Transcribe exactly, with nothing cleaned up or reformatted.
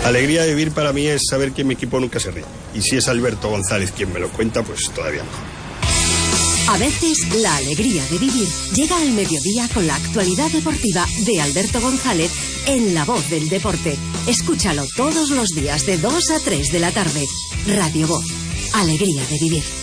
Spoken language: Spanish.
Alegría de vivir para mí es saber que mi equipo nunca se ríe. Y si es Alberto González quien me lo cuenta, pues todavía mejor. A veces, la alegría de vivir llega al mediodía con la actualidad deportiva de Alberto González en La Voz del Deporte. Escúchalo todos los días de dos a tres de la tarde. Radio Voz. Alegría de vivir.